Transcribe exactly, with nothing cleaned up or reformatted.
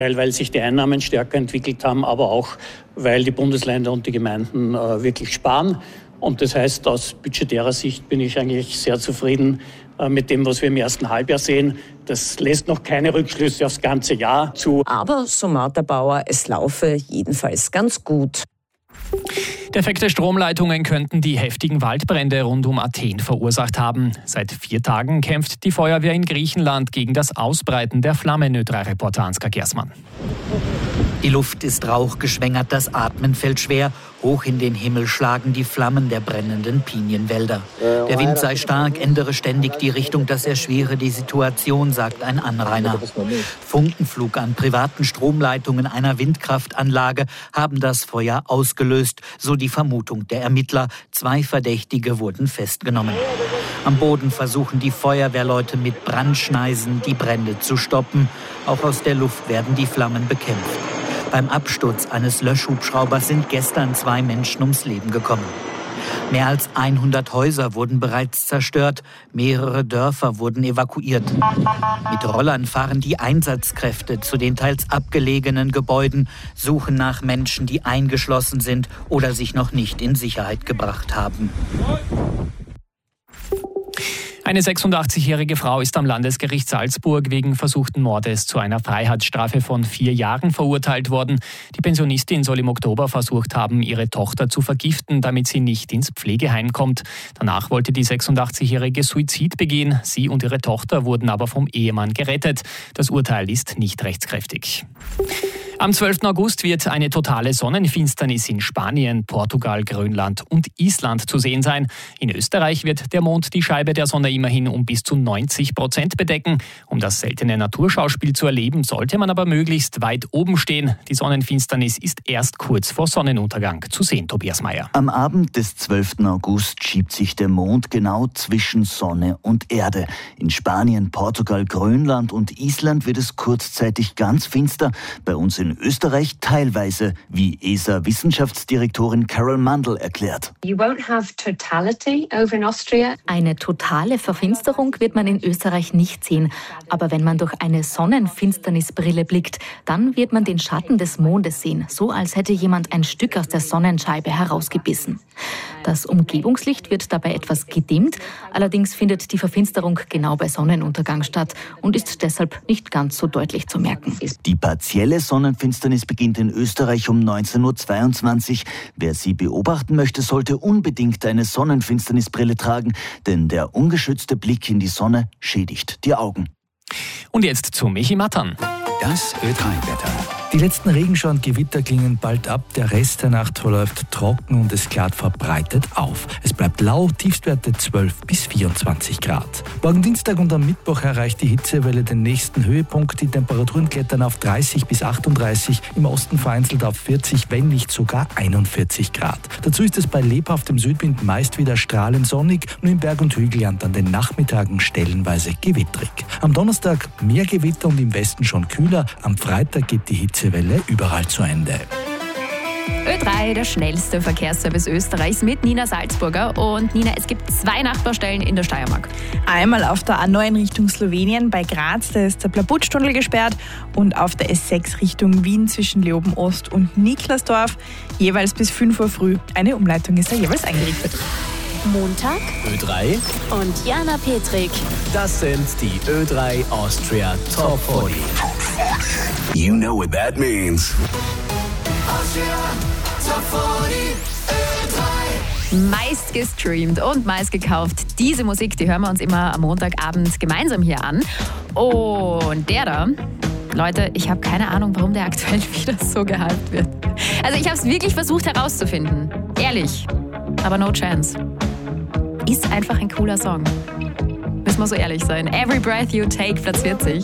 Weil, weil sich die Einnahmen stärker entwickelt haben, aber auch, weil die Bundesländer und die Gemeinden äh, wirklich sparen. Und das heißt, aus budgetärer Sicht bin ich eigentlich sehr zufrieden äh, mit dem, was wir im ersten Halbjahr sehen. Das lässt noch keine Rückschlüsse aufs ganze Jahr zu. Aber, so Martha Bauer, es laufe jedenfalls ganz gut. Defekte Stromleitungen könnten die heftigen Waldbrände rund um Athen verursacht haben. Seit vier Tagen kämpft die Feuerwehr in Griechenland gegen das Ausbreiten der Flammen, Ö drei Reporter Ansgar Gersmann. Die Luft ist rauchgeschwängert, das Atmen fällt schwer. Hoch in den Himmel schlagen die Flammen der brennenden Pinienwälder. Der Wind sei stark, ändere ständig die Richtung, das erschwere die Situation, sagt ein Anrainer. Funkenflug an privaten Stromleitungen einer Windkraftanlage haben das Feuer ausgelöst, so die Vermutung der Ermittler. Zwei Verdächtige wurden festgenommen. Am Boden versuchen die Feuerwehrleute mit Brandschneisen die Brände zu stoppen. Auch aus der Luft werden die Flammen bekämpft. Beim Absturz eines Löschhubschraubers sind gestern zwei Menschen ums Leben gekommen. Mehr als hundert Häuser wurden bereits zerstört, mehrere Dörfer wurden evakuiert. Mit Rollern fahren die Einsatzkräfte zu den teils abgelegenen Gebäuden, suchen nach Menschen, die eingeschlossen sind oder sich noch nicht in Sicherheit gebracht haben. Eine sechsundachtzigjährige Frau ist am Landesgericht Salzburg wegen versuchten Mordes zu einer Freiheitsstrafe von vier Jahren verurteilt worden. Die Pensionistin soll im Oktober versucht haben, ihre Tochter zu vergiften, damit sie nicht ins Pflegeheim kommt. Danach wollte die sechsundachtzigjährige Suizid begehen. Sie und ihre Tochter wurden aber vom Ehemann gerettet. Das Urteil ist nicht rechtskräftig. Am zwölften August wird eine totale Sonnenfinsternis in Spanien, Portugal, Grönland und Island zu sehen sein. In Österreich wird der Mond die Scheibe der Sonne immerhin um bis zu neunzig Prozent bedecken. Um das seltene Naturschauspiel zu erleben, sollte man aber möglichst weit oben stehen. Die Sonnenfinsternis ist erst kurz vor Sonnenuntergang zu sehen, Tobias Mayer. Am Abend des zwölften August schiebt sich der Mond genau zwischen Sonne und Erde. In Spanien, Portugal, Grönland und Island wird es kurzzeitig ganz finster. Bei uns in Österreich teilweise, wie E S A-Wissenschaftsdirektorin Carol Mandl erklärt. You won't have totality over in Austria. Eine totale Verfinsterung wird man in Österreich nicht sehen. Aber wenn man durch eine Sonnenfinsternisbrille blickt, dann wird man den Schatten des Mondes sehen, so als hätte jemand ein Stück aus der Sonnenscheibe herausgebissen. Das Umgebungslicht wird dabei etwas gedimmt, allerdings findet die Verfinsterung genau bei Sonnenuntergang statt und ist deshalb nicht ganz so deutlich zu merken. Die partielle Sonnenfinsternis beginnt in Österreich um neunzehn Uhr zweiundzwanzig. Wer sie beobachten möchte, sollte unbedingt eine Sonnenfinsternisbrille tragen, denn der ungeschützte Blick in die Sonne schädigt die Augen. Und jetzt zu Michi Mattern. Das Ö drei Wetter. Die letzten Regenschauer und Gewitter klingen bald ab. Der Rest der Nacht verläuft trocken und es klart verbreitet auf. Es bleibt lau, Tiefstwerte zwölf bis vierundzwanzig Grad. Morgen Dienstag und am Mittwoch erreicht die Hitzewelle den nächsten Höhepunkt. Die Temperaturen klettern auf dreißig bis achtunddreißig, im Osten vereinzelt auf vierzig, wenn nicht sogar einundvierzig Grad. Dazu ist es bei lebhaftem Südwind meist wieder strahlend sonnig, nur im Berg- und Hügelland an den Nachmittagen stellenweise gewittrig. Am Donnerstag mehr Gewitter und im Westen schon kühler. Am Freitag geht die Hitzewelle überall zu Ende. Ö drei, der schnellste Verkehrsservice Österreichs mit Nina Salzburger. Und Nina, es gibt zwei Nachbarstellen in der Steiermark. Einmal auf der A neun Richtung Slowenien bei Graz, da ist der Plabutsch-Tunnel gesperrt. Und auf der S sechs Richtung Wien zwischen Leoben-Ost und Niklasdorf jeweils bis fünf Uhr früh. Eine Umleitung ist da jeweils eingerichtet. Montag Ö drei und Jana Petrik. Das sind die Ö drei Austria Top vierzig. You know what that means. Austria Top vierzig, Ö drei. Meist gestreamt und meist gekauft. Diese Musik, die hören wir uns immer am Montagabend gemeinsam hier an. Und der da, Leute, ich habe keine Ahnung, warum der aktuell wieder so gehypt wird. Also ich habe es wirklich versucht herauszufinden. Ehrlich. Aber no chance. Ist einfach ein cooler Song. Müssen wir so ehrlich sein. Every Breath You Take, Platz vierzig.